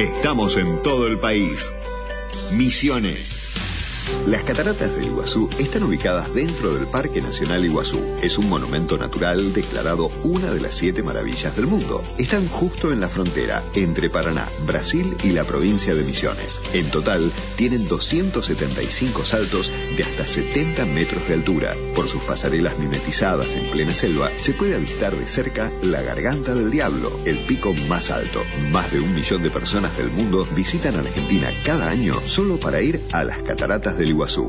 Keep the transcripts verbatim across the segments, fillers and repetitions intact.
Estamos en todo el país. Misiones. Las cataratas del Iguazú están ubicadas dentro del Parque Nacional Iguazú. Es un monumento natural declarado una de las siete maravillas del mundo. Están justo en la frontera entre Paraná, Brasil y la provincia de Misiones. En total, tienen doscientos setenta y cinco saltos de hasta setenta metros de altura. Por sus pasarelas mimetizadas en plena selva, se puede avistar de cerca la Garganta del Diablo, el pico más alto. Más de un millón de personas del mundo visitan Argentina cada año solo para ir a las cataratas del Iguazú.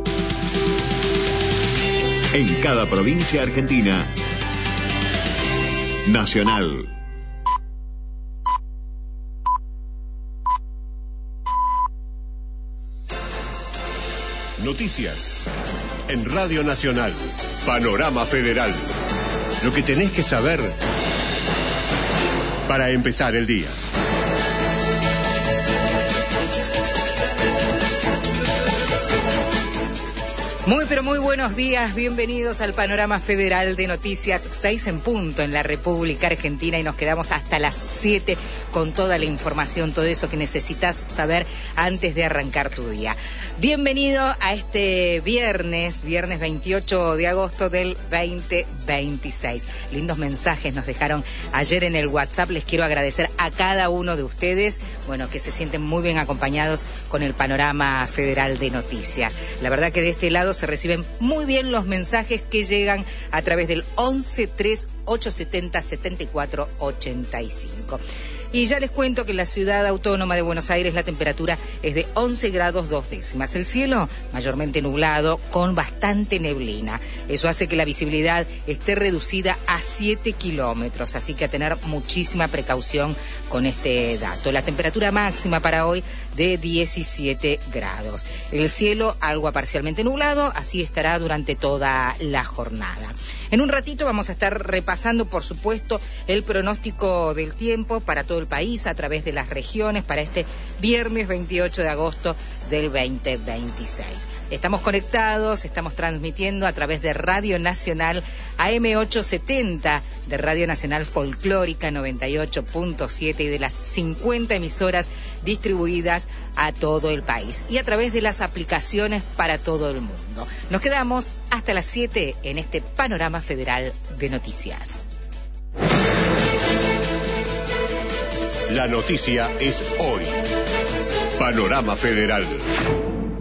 En cada provincia argentina, Nacional. Noticias en Radio Nacional. Panorama Federal. Lo que tenés que saber para empezar el día. Muy pero muy buenos días, bienvenidos al Panorama Federal de Noticias, seis en punto en la República Argentina y nos quedamos hasta las siete con toda la información, todo eso que necesitas saber antes de arrancar tu día. Bienvenido a este viernes, viernes veintiocho de agosto del veinte veintiséis. Lindos mensajes nos dejaron ayer en el WhatsApp, les quiero agradecer a cada uno de ustedes, bueno, que se sienten muy bien acompañados con el Panorama Federal de Noticias. La verdad que de este lado se reciben muy bien los mensajes que llegan a través del once tres ocho setenta setenta y cuatro ochenta y cinco. Y ya les cuento que en la ciudad autónoma de Buenos Aires la temperatura es de once grados dos décimas. El cielo mayormente nublado con bastante neblina. Eso hace que la visibilidad esté reducida a siete kilómetros, así que a tener muchísima precaución con este dato. La temperatura máxima para hoy de diecisiete grados. El cielo algo parcialmente nublado, así estará durante toda la jornada. En un ratito vamos a estar repasando, por supuesto, el pronóstico del tiempo para todo el país a través de las regiones para este viernes veintiocho de agosto del veinte veintiséis. Estamos conectados, estamos transmitiendo a través de Radio Nacional A M ochocientos setenta, de Radio Nacional Folclórica noventa y ocho punto siete y de las cincuenta emisoras distribuidas a todo el país y a través de las aplicaciones para todo el mundo. Nos quedamos hasta las siete en este Panorama Federal de Noticias. La noticia es hoy. Panorama Federal.